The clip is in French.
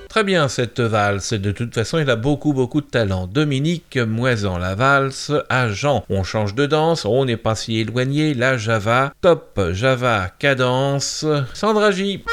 Très bien cette valse, de toute façon il a beaucoup de talent. Dominique Moisan, la valse à Jean. On change de danse, on n'est pas si éloigné, la Java, top, Java, cadence, Sandra J.